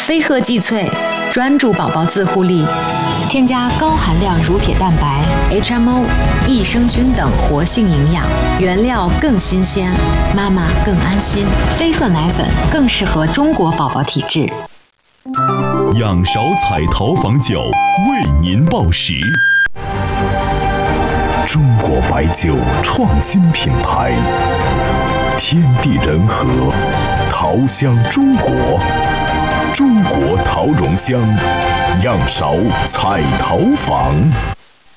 飞鹤济萃，专注宝宝自护力，添加高含量乳铁蛋白、HMO、益生菌等活性营养，原料更新鲜，妈妈更安心。飞鹤奶粉更适合中国宝宝体质。 仰韶彩陶坊酒为您报时。中国白酒创新品牌，天地人和，陶香中国，中国陶容香，仰韶彩陶坊。